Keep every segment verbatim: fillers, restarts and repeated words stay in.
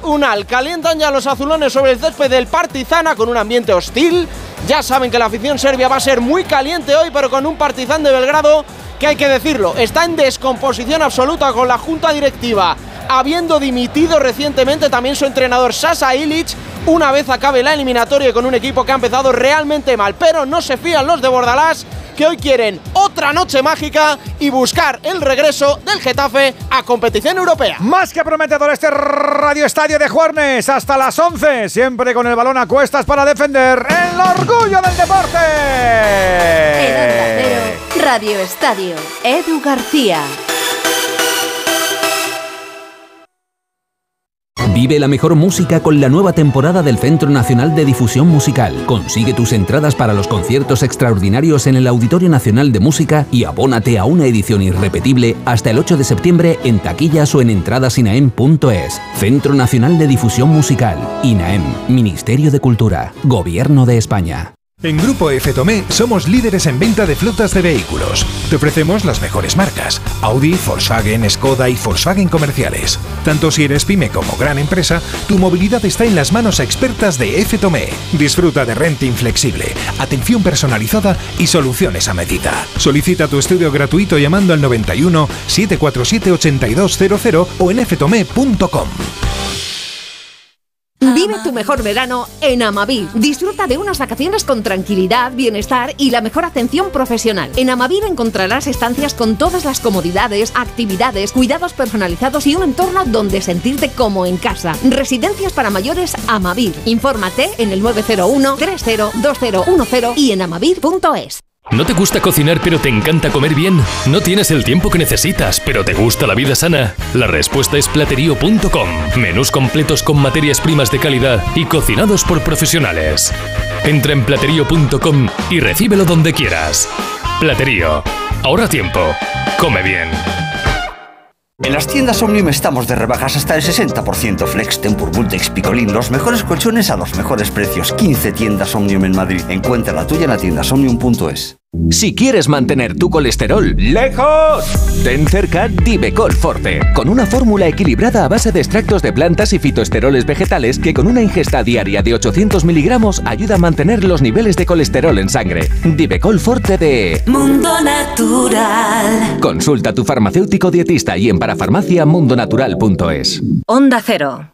Unal. Calientan ya los azulones sobre el césped del Partizana con un ambiente hostil. Ya saben que la afición serbia va a ser muy caliente hoy, pero con un Partizan de Belgrado que, hay que decirlo, está en descomposición absoluta, con la junta directiva habiendo dimitido recientemente también su entrenador Sasa Ilic, una vez acabe la eliminatoria, con un equipo que ha empezado realmente mal. Pero no se fían los de Bordalás, que hoy quieren otra noche mágica y buscar el regreso del Getafe a competición europea. Más que prometedor este Radio Estadio de Juernes, hasta las once, siempre con el balón a cuestas para defender el orgullo del deporte. En Onda Cero, Radio Estadio, Edu García. Vive la mejor música con la nueva temporada del Centro Nacional de Difusión Musical. Consigue tus entradas para los conciertos extraordinarios en el Auditorio Nacional de Música y abónate a una edición irrepetible hasta el ocho de septiembre en taquillas o en entradas inaem punto es. Centro Nacional de Difusión Musical. INAEM, Ministerio de Cultura, Gobierno de España. En Grupo F. Tomé somos líderes en venta de flotas de vehículos. Te ofrecemos las mejores marcas: Audi, Volkswagen, Skoda y Volkswagen comerciales. Tanto si eres pyme como gran empresa, tu movilidad está en las manos expertas de F. Tomé. Disfruta de renting flexible, atención personalizada y soluciones a medida. Solicita tu estudio gratuito llamando al noventa y uno, setecientos cuarenta y siete, ochenta y dos cero cero o en f tomé punto com. Vive tu mejor verano en Amavir. Disfruta de unas vacaciones con tranquilidad, bienestar y la mejor atención profesional. En Amavir encontrarás estancias con todas las comodidades, actividades, cuidados personalizados y un entorno donde sentirte como en casa. Residencias para mayores Amavir. Infórmate en el nueve cero uno, tres cero, dos cero uno cero y en amavir punto es. ¿No te gusta cocinar pero te encanta comer bien? ¿No tienes el tiempo que necesitas pero te gusta la vida sana? La respuesta es platerío punto com. Menús completos con materias primas de calidad y cocinados por profesionales. Entra en platerío punto com y recíbelo donde quieras. Platerío. Ahorra tiempo. Come bien. En las tiendas Omnium estamos de rebajas hasta el sesenta por ciento. Flex, Tempur, Bultex, Picolín, los mejores colchones a los mejores precios. quince tiendas Omnium en Madrid. Encuentra la tuya en la tienda omnium punto es. Si quieres mantener tu colesterol lejos, ten cerca Divecol Forte, con una fórmula equilibrada a base de extractos de plantas y fitoesteroles vegetales que con una ingesta diaria de ochocientos miligramos ayuda a mantener los niveles de colesterol en sangre. Divecol Forte de Mundo Natural. Consulta a tu farmacéutico dietista y en parafarmacia mundo natural punto es. Onda Cero.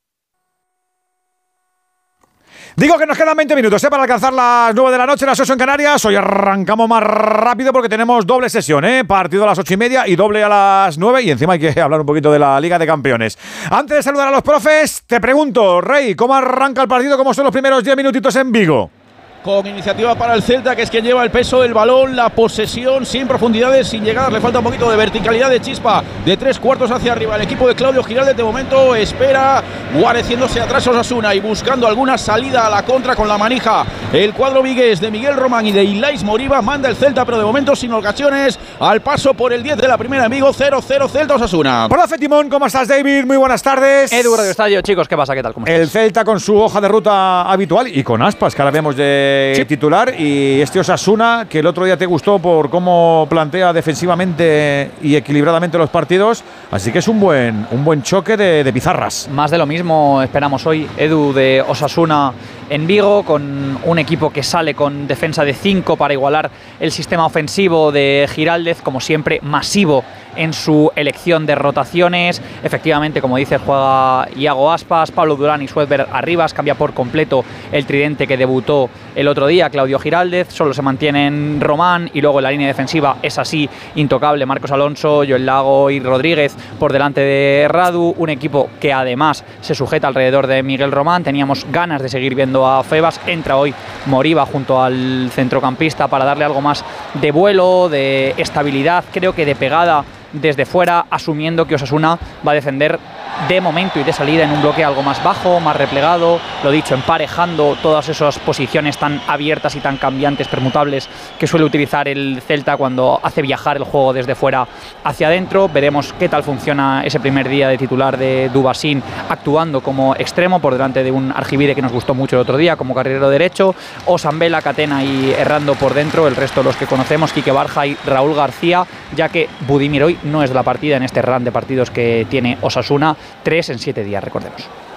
Digo que nos quedan veinte minutos ¿eh? para alcanzar las nueve de la noche, las ocho en Canarias. Hoy arrancamos más rápido porque tenemos doble sesión, ¿eh? Partido a las ocho y media y doble a las nueve. Y encima hay que hablar un poquito de la Liga de Campeones. Antes de saludar a los profes, te pregunto, Rey, ¿cómo arranca el partido? ¿Cómo son los primeros diez minutitos en Vigo? Con iniciativa para el Celta, que es quien lleva el peso del balón, la posesión, sin profundidades, sin llegar, le falta un poquito de verticalidad, de chispa, de tres cuartos hacia arriba. El equipo de Claudio Giraldez de momento espera, guareciéndose atrás Osasuna y buscando alguna salida a la contra con la manija. El cuadro vigués de Miguel Román y de Ilais Moriba manda el Celta, pero de momento sin ocasiones, al paso por el diez de la primera en Vigo. Cero cero Celta Osasuna. Profe Timón, ¿cómo estás, David? Muy buenas tardes. Edu, Radio Estadio, chicos, ¿qué pasa? ¿Qué tal? ¿Cómo estás? El Celta con su hoja de ruta habitual y con Aspas, que ahora vemos de Sí. titular, y este Osasuna que el otro día te gustó por cómo plantea defensivamente y equilibradamente los partidos, así que es un buen, un buen choque de, de pizarras. Más de lo mismo esperamos hoy, Edu, de Osasuna en Vigo, con un equipo que sale con defensa de cinco para igualar el sistema ofensivo de Giraldez, como siempre masivo en su elección de rotaciones. Efectivamente, como dices, juega Iago Aspas, Pablo Durán y Suedberg Arribas, cambia por completo el tridente que debutó el otro día, Claudio Giraldez, solo se mantienen Román y luego en la línea defensiva es así intocable Marcos Alonso, Joel Lago y Rodríguez por delante de Radu, un equipo que además se sujeta alrededor de Miguel Román. Teníamos ganas de seguir viendo a Febas, entra hoy Moriba junto al centrocampista para darle algo más de vuelo, de estabilidad, creo que de pegada desde fuera, asumiendo que Osasuna va a defender de momento y de salida en un bloque algo más bajo, más replegado, lo dicho, emparejando todas esas posiciones tan abiertas y tan cambiantes, permutables, que suele utilizar el Celta cuando hace viajar el juego desde fuera hacia adentro. Veremos qué tal funciona ese primer día de titular de Dubasín actuando como extremo por delante de un Argibide que nos gustó mucho el otro día como carrilero derecho, Osambela, Catena y Errando por dentro, el resto de los que conocemos, Quique Barja y Raúl García, ya que Budimir hoy no es de la partida en este run de partidos que tiene Osasuna, tres en siete días, recordemos.